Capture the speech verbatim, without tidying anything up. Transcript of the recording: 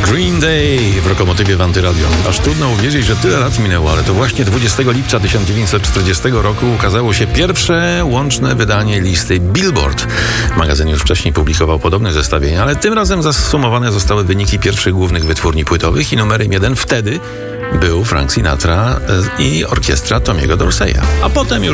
Green Day w Lokomotywie w Antyradio. Aż trudno uwierzyć, że tyle lat minęło, ale to właśnie dwudziestego lipca tysiąc dziewięćset czterdziestego roku ukazało się pierwsze łączne wydanie listy Billboard. Magazyn już wcześniej publikował podobne zestawienia, ale tym razem zasumowane zostały wyniki pierwszych głównych wytwórni płytowych i numerem jeden wtedy był Frank Sinatra i orkiestra Tommy'ego Dorseya. A potem już